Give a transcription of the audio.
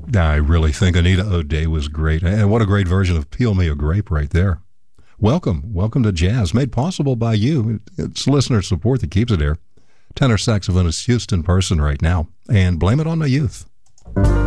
I really think Anita O'Day was great. And what a great version of Peel Me a Grape right there. Welcome to jazz, made possible by you. It's listener support that keeps it here. Tenor saxophonist Houston Person right now, and blame it on the youth.